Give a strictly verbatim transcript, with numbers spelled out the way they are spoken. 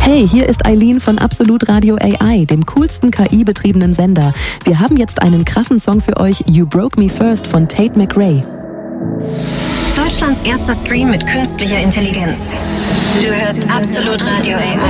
Hey, hier ist Eileen von Absolut Radio A I, dem coolsten K I-betriebenen Sender. Wir haben jetzt einen krassen Song für euch, You Broke Me First von Tate McRae. Deutschlands erster Stream mit künstlicher Intelligenz. Du hörst Absolut Radio A I.